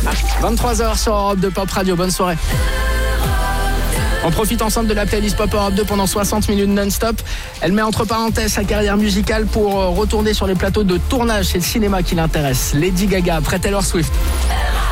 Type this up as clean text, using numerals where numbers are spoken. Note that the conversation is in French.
23h sur Europe 2 Pop Radio, bonne soirée. On profite ensemble de la playlist Pop Europe 2 pendant 60 minutes non-stop. Elle met entre parenthèses sa carrière musicale pour retourner sur les plateaux de tournage. C'est le cinéma qui l'intéresse. Lady Gaga après Taylor Swift.